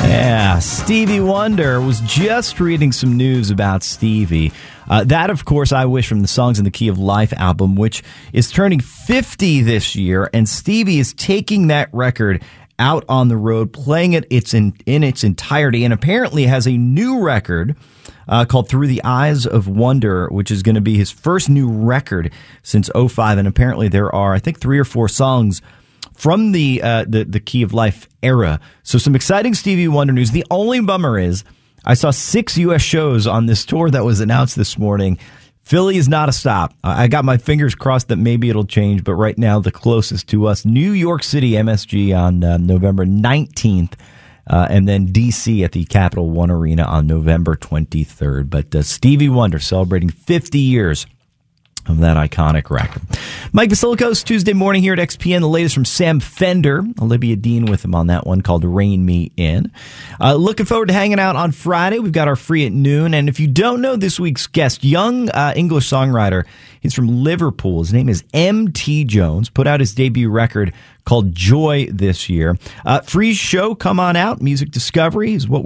Yeah, Stevie Wonder. Was just reading some news about Stevie. That, of course, I Wish from the Songs in the Key of Life album, which is turning 50 this year, and Stevie is taking that record out on the road, playing it in its entirety, and apparently has a new record called Through the Eyes of Wonder, which is going to be his first new record since '05, and apparently there are, I think, 3 or 4 songs from the Key of Life era. So some exciting Stevie Wonder news. The only bummer is I saw 6 U.S. shows on this tour that was announced this morning. Philly is not a stop. I got my fingers crossed that maybe it'll change, but right now the closest to us, New York City MSG on November 19th, and then D.C. at the Capital One Arena on November 23rd. But Stevie Wonder celebrating 50 years of that iconic record. Mike Vasilakos, Tuesday morning here at XPN. The latest from Sam Fender. Olivia Dean with him on that one called Rein Me In. Looking forward to hanging out on Friday. We've got our Free at Noon. And if you don't know this week's guest, young English songwriter, he's from Liverpool. His name is M.T. Jones. Put out his debut record called Joy this year. Free show, come on out. Music Discovery is what